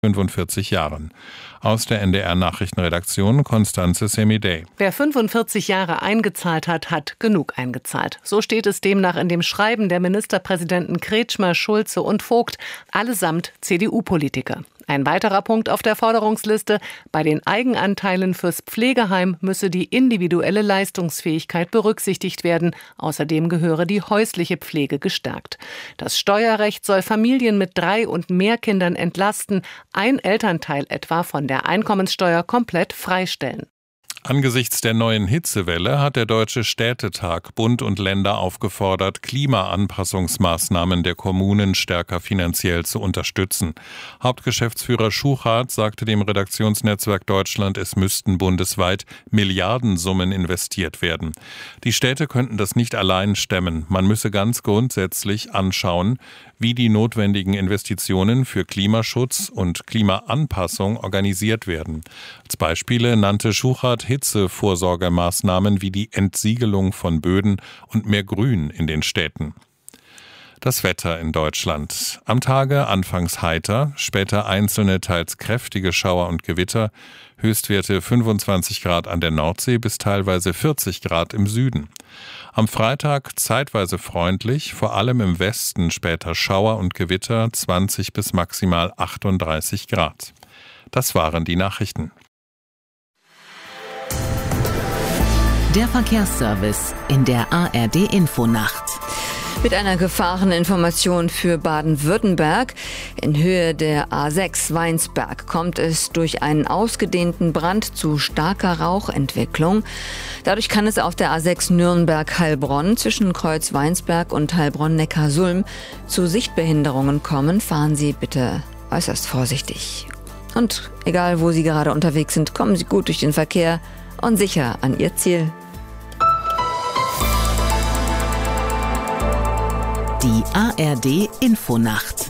45 Jahren. Aus der NDR-Nachrichtenredaktion Constanze Semidey. Wer 45 Jahre eingezahlt hat, hat genug eingezahlt. So steht es demnach in dem Schreiben der Ministerpräsidenten Kretschmer, Schulze und Vogt, allesamt CDU-Politiker. Ein weiterer Punkt auf der Forderungsliste: Bei den Eigenanteilen fürs Pflegeheim müsse die individuelle Leistungsfähigkeit berücksichtigt werden. Außerdem gehöre die häusliche Pflege gestärkt. Das Steuerrecht soll Familien mit 3 und mehr Kindern entlasten, ein Elternteil etwa von der Einkommenssteuer komplett freistellen. Angesichts der neuen Hitzewelle hat der Deutsche Städtetag Bund und Länder aufgefordert, Klimaanpassungsmaßnahmen der Kommunen stärker finanziell zu unterstützen. Hauptgeschäftsführer Schuchart sagte dem Redaktionsnetzwerk Deutschland, es müssten bundesweit Milliardensummen investiert werden. Die Städte könnten das nicht allein stemmen. Man müsse ganz grundsätzlich anschauen, wie die notwendigen Investitionen für Klimaschutz und Klimaanpassung organisiert werden. Als Beispiele nannte Schuchart Hitzevorsorgemaßnahmen wie die Entsiegelung von Böden und mehr Grün in den Städten. Das Wetter in Deutschland. Am Tage anfangs heiter, später einzelne, teils kräftige Schauer und Gewitter, Höchstwerte 25 Grad an der Nordsee bis teilweise 40 Grad im Süden. Am Freitag zeitweise freundlich, vor allem im Westen später Schauer und Gewitter, 20 bis maximal 38 Grad. Das waren die Nachrichten. Der Verkehrsservice in der ARD-Infonacht. Mit einer Gefahreninformation für Baden-Württemberg. In Höhe der A6 Weinsberg kommt es durch einen ausgedehnten Brand zu starker Rauchentwicklung. Dadurch kann es auf der A6 Nürnberg-Heilbronn zwischen Kreuz Weinsberg und Heilbronn-Neckarsulm zu Sichtbehinderungen kommen. Fahren Sie bitte äußerst vorsichtig. Und egal, wo Sie gerade unterwegs sind, kommen Sie gut durch den Verkehr und sicher an Ihr Ziel. Die ARD-Infonacht.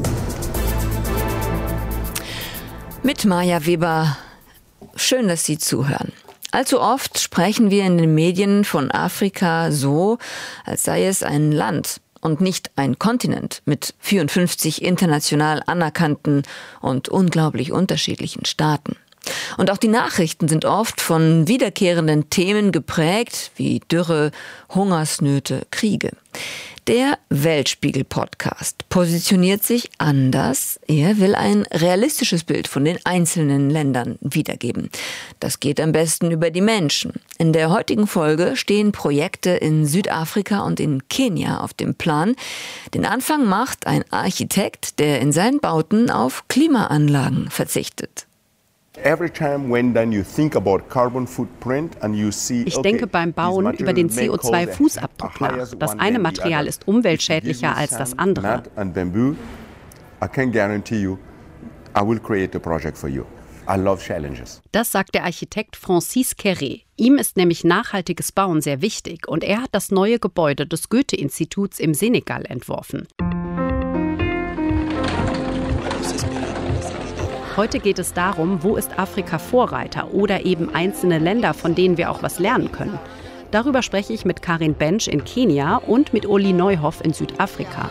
Mit Maja Weber. Schön, dass Sie zuhören. Allzu oft sprechen wir in den Medien von Afrika so, als sei es ein Land und nicht ein Kontinent mit 54 international anerkannten und unglaublich unterschiedlichen Staaten. Und auch die Nachrichten sind oft von wiederkehrenden Themen geprägt, wie Dürre, Hungersnöte, Kriege. Der Weltspiegel-Podcast positioniert sich anders. Er will ein realistisches Bild von den einzelnen Ländern wiedergeben. Das geht am besten über die Menschen. In der heutigen Folge stehen Projekte in Südafrika und in Kenia auf dem Plan. Den Anfang macht ein Architekt, der in seinen Bauten auf Klimaanlagen verzichtet. Ich denke beim Bauen über den CO2-Fußabdruck nach. Das eine Material ist umweltschädlicher als das andere. Das sagt der Architekt Francis Quéré. Ihm ist nämlich nachhaltiges Bauen sehr wichtig und er hat das neue Gebäude des Goethe-Instituts im Senegal entworfen. Heute geht es darum, wo ist Afrika Vorreiter oder eben einzelne Länder, von denen wir auch was lernen können. Darüber spreche ich mit Karin Bench in Kenia und mit Uli Neuhoff in Südafrika.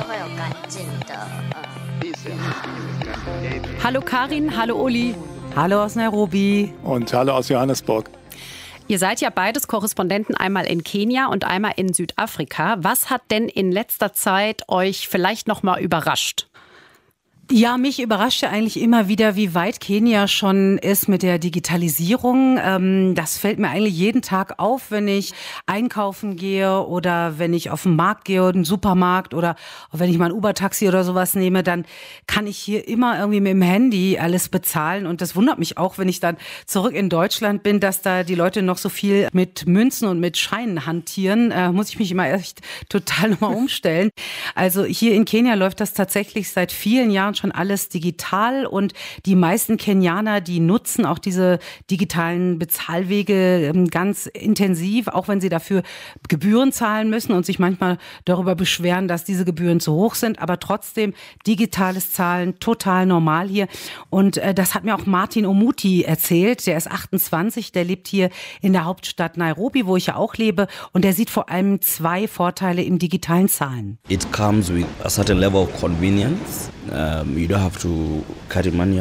Hallo Karin, hallo Uli. Hallo aus Nairobi. Und hallo aus Johannesburg. Ihr seid ja beides Korrespondenten, einmal in Kenia und einmal in Südafrika. Was hat denn in letzter Zeit euch vielleicht noch mal überrascht? Ja, mich überrascht ja eigentlich immer wieder, wie weit Kenia schon ist mit der Digitalisierung. Das fällt mir eigentlich jeden Tag auf, wenn ich einkaufen gehe oder wenn ich auf den Markt gehe, einen Supermarkt oder wenn ich mal ein Uber-Taxi oder sowas nehme, dann kann ich hier immer irgendwie mit dem Handy alles bezahlen. Und das wundert mich auch, wenn ich dann zurück in Deutschland bin, dass da die Leute noch so viel mit Münzen und mit Scheinen hantieren. Muss ich mich immer echt total nochmal umstellen. Also hier in Kenia läuft das tatsächlich seit vielen Jahren schon alles digital und die meisten Kenianer, die nutzen auch diese digitalen Bezahlwege ganz intensiv, auch wenn sie dafür Gebühren zahlen müssen und sich manchmal darüber beschweren, dass diese Gebühren zu hoch sind, aber trotzdem digitales Zahlen total normal hier. Und das hat mir auch Martin Omuti erzählt, der ist 28, der lebt hier in der Hauptstadt Nairobi, wo ich ja auch lebe, und der sieht vor allem 2 Vorteile im digitalen Zahlen. It comes with a certain level of convenience. You don't have to carry money